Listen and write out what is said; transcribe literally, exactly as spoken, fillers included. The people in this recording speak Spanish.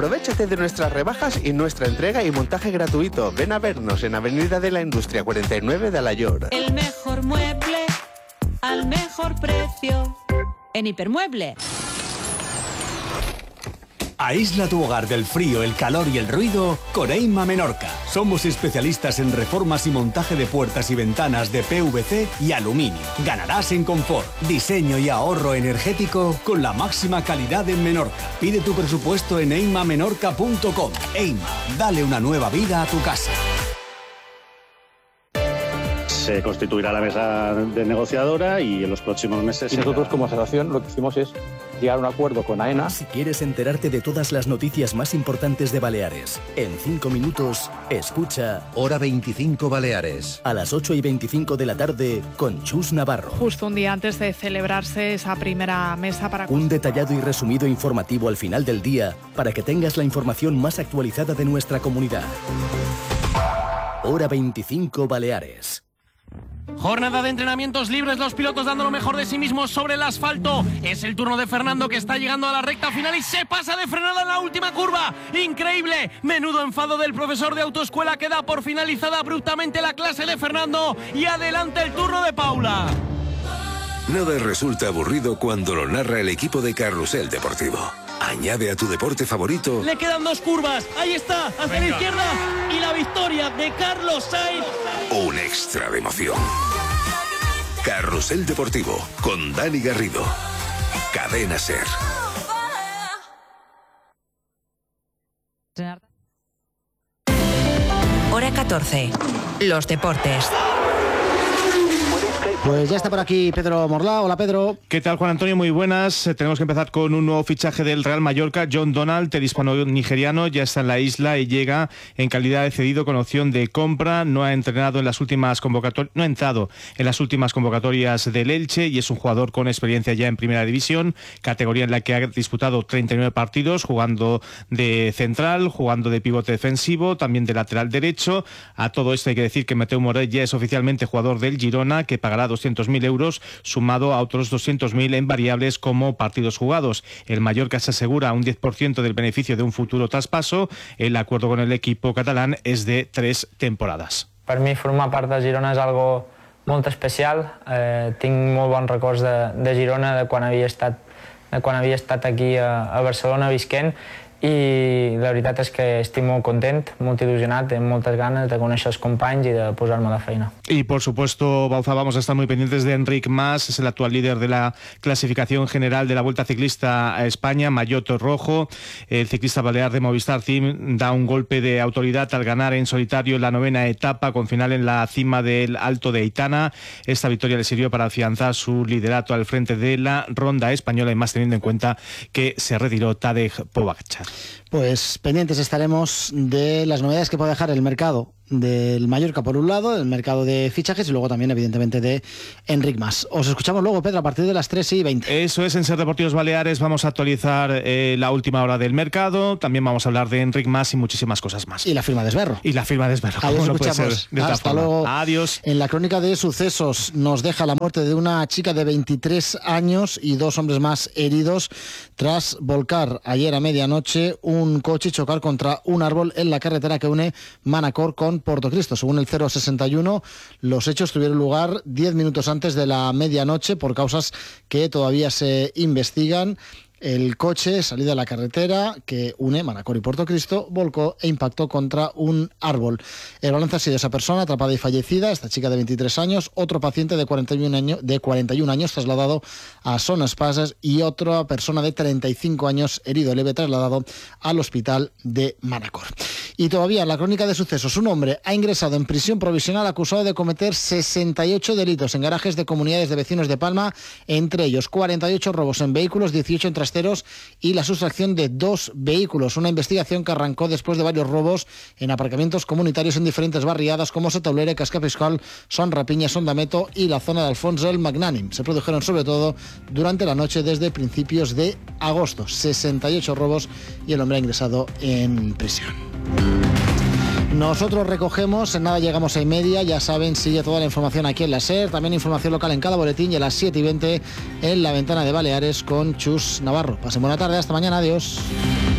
Aprovéchate de nuestras rebajas y nuestra entrega y montaje gratuito. Ven a vernos en Avenida de la Industria cuarenta y nueve de Alayor. El mejor mueble al mejor precio en Hipermueble. Aísla tu hogar del frío, el calor y el ruido con Eima Menorca. Somos especialistas en reformas y montaje de puertas y ventanas de P V C y aluminio. Ganarás en confort, diseño y ahorro energético con la máxima calidad en Menorca. Pide tu presupuesto en eima menorca punto com. Eima, dale una nueva vida a tu casa. Se constituirá la mesa de negociadora y en los próximos meses... Y nosotros como asociación lo que hicimos es llegar a un acuerdo con AENA. Si quieres enterarte de todas las noticias más importantes de Baleares, en cinco minutos, escucha Hora veinticinco Baleares. A las ocho y veinticinco de la tarde con Chus Navarro. Justo un día antes de celebrarse esa primera mesa para... Un detallado y resumido informativo al final del día para que tengas la información más actualizada de nuestra comunidad. Hora veinticinco Baleares. Jornada de entrenamientos libres, los pilotos dando lo mejor de sí mismos sobre el asfalto. Es el turno de Fernando, que está llegando a la recta final y se pasa de frenada en la última curva. ¡Increíble! Menudo enfado del profesor de autoescuela, que da por finalizada abruptamente la clase de Fernando. Y adelante el turno de Paula. Nada resulta aburrido cuando lo narra el equipo de Carrusel Deportivo. Añade a tu deporte favorito. Le quedan dos curvas. Ahí está, hacia Venga. la izquierda. Y la victoria de Carlos Sainz. Un extra de emoción. Carrusel Deportivo con Dani Garrido. Cadena Ser. Hora catorce. Los deportes. Pues ya está por aquí Pedro Morlá. Hola, Pedro. ¿Qué tal, Juan Antonio? Muy buenas. Tenemos que empezar con un nuevo fichaje del Real Mallorca. John Donald, el hispano-nigeriano, ya está en la isla y llega en calidad de cedido con opción de compra. No ha entrenado en las últimas convocatorias, no ha entrado en las últimas convocatorias del Elche y es un jugador con experiencia ya en Primera División, categoría en la que ha disputado treinta y nueve partidos, jugando de central, jugando de pivote defensivo, también de lateral derecho. A todo esto hay que decir que Mateu Morell ya es oficialmente jugador del Girona, que pagará doscientos mil euros, sumado a otros doscientos mil en variables como partidos jugados. El Mallorca se asegura un diez por ciento del beneficio de un futuro traspaso. El acuerdo con el equipo catalán es de tres temporadas. Per mi formar part de Girona és algo molt especial. Eh, tinc molt bons records de, de Girona, de quan havia estat, de quan havia estat aquí a, a Barcelona visquent, i la veritat és que estic molt content, molt il·lusionat, tengo moltes ganes de conèixer els companys i de posar-me a la feina. Y por supuesto, Bauza, vamos a estar muy pendientes de Enric Mas, es el actual líder de la clasificación general de la Vuelta Ciclista a España, maillot rojo. El ciclista balear de Movistar Team da un golpe de autoridad al ganar en solitario la novena etapa, con final en la cima del Alto de Aitana. Esta victoria le sirvió para afianzar su liderato al frente de la ronda española, y más teniendo en cuenta que se retiró Tadej Pogačar. Pues pendientes estaremos de las novedades que puede dejar el mercado del Mallorca por un lado, el mercado de fichajes, y luego también evidentemente de Enric Mas. Os escuchamos luego, Pedro, a partir de las tres y veinte. Eso es, en Ser Deportivos Baleares vamos a actualizar eh, la última hora del mercado, también vamos a hablar de Enric Mas y muchísimas cosas más. Y la firma de Esberro. Y la firma de Esberro. Ahí os no escuchamos. De Hasta forma. luego. Adiós. En la crónica de sucesos nos deja la muerte de una chica de veintitrés años y dos hombres más heridos tras volcar ayer a medianoche un coche y chocar contra un árbol en la carretera que une Manacor con Portocristo. Según el cero sesenta y uno, los hechos tuvieron lugar diez minutos antes de la medianoche por causas que todavía se investigan. El coche, salida de la carretera que une Manacor y Portocristo, volcó e impactó contra un árbol. El balance ha sido esa persona atrapada y fallecida, esta chica de veintitrés años, otro paciente de cuarenta y un años, de cuarenta y un años trasladado a Son Espases y otra persona de treinta y cinco años herido leve trasladado al hospital de Manacor. Y todavía en la crónica de sucesos, un hombre ha ingresado en prisión provisional acusado de cometer sesenta y ocho delitos en garajes de comunidades de vecinos de Palma, entre ellos cuarenta y ocho robos en vehículos, dieciocho en trasteros y la sustracción de dos vehículos. Una investigación que arrancó después de varios robos en aparcamientos comunitarios en diferentes barriadas como Setaulera, Cascapiscal, Son Rapiña, Son Dameto y la zona de Alfonso el Magnánim. Se produjeron sobre todo durante la noche desde principios de agosto. sesenta y ocho robos y el hombre ha ingresado en prisión. Nosotros recogemos, en nada llegamos a y media, ya saben, sigue toda la información aquí en la SER, también información local en cada boletín y a las siete y veinte en la ventana de Baleares con Chus Navarro. Pasen buena tarde, hasta mañana, adiós.